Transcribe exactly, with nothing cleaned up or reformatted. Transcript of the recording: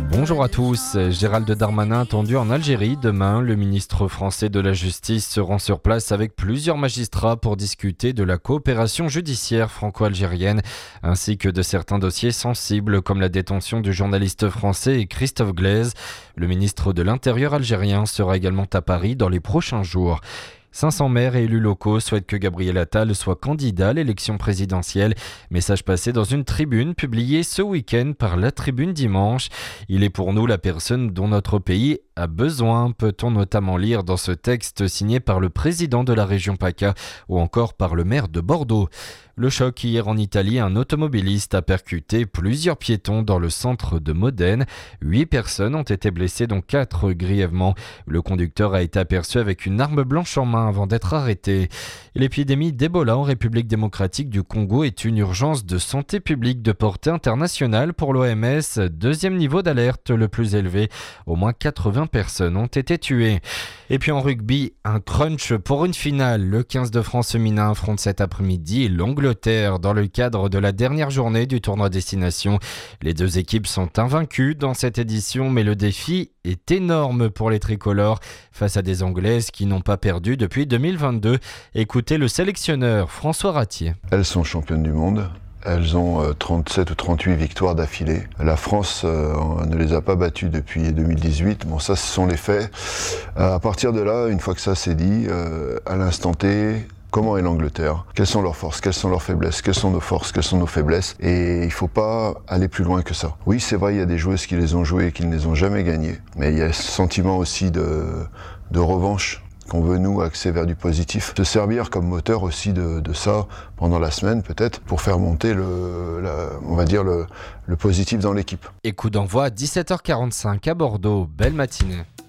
Bonjour à tous. Gérald Darmanin attendu en Algérie. Demain, le ministre français de la Justice se rend sur place avec plusieurs magistrats pour discuter de la coopération judiciaire franco-algérienne ainsi que de certains dossiers sensibles comme la détention du journaliste français Christophe Glaise. Le ministre de l'Intérieur algérien sera également à Paris dans les prochains jours. cinq cents maires et élus locaux souhaitent que Gabriel Attal soit candidat à l'élection présidentielle. Message passé dans une tribune publiée ce week-end par La Tribune dimanche. Il est pour nous la personne dont notre pays a besoin, peut-on notamment lire dans ce texte signé par le président de la région PACA ou encore par le maire de Bordeaux. Le choc hier en Italie, un automobiliste a percuté plusieurs piétons dans le centre de Modène. Huit personnes ont été blessées, dont quatre grièvement. Le conducteur a été aperçu avec une arme blanche en main avant d'être arrêté. L'épidémie d'Ebola en République démocratique du Congo est une urgence de santé publique de portée internationale pour l'O M S. Deuxième niveau d'alerte le plus élevé. Au moins quatre-vingts personnes ont été tuées. Et puis en rugby, un crunch pour une finale. Le quinze de France féminin affronte cet après-midi l'Angleterre dans le cadre de la dernière journée du tournoi destination. Les deux équipes sont invaincues dans cette édition, mais le défi est énorme pour les tricolores face à des Anglaises qui n'ont pas perdu depuis deux mille vingt-deux. Écoutez le sélectionneur François Ratier. Elles sont championnes du monde. Elles ont euh, trente-sept ou trente-huit victoires d'affilée. La France euh, ne les a pas battues depuis deux mille dix-huit. Bon, ça, ce sont les faits. Euh, à partir de là, une fois que ça c'est dit, euh, à l'instant T, comment est l'Angleterre? Quelles sont leurs forces? Quelles sont leurs faiblesses? Quelles sont nos forces? Quelles sont nos faiblesses? Et il ne faut pas aller plus loin que ça. Oui, c'est vrai, il y a des joueuses qui les ont jouées et qui ne les ont jamais gagnées. Mais il y a ce sentiment aussi de, de revanche qu'on veut, nous, axer vers du positif. Se servir comme moteur aussi de, de ça pendant la semaine, peut-être, pour faire monter le, la, on va dire le, le positif dans l'équipe. Et coup d'envoi à dix-sept heures quarante-cinq à Bordeaux. Belle matinée.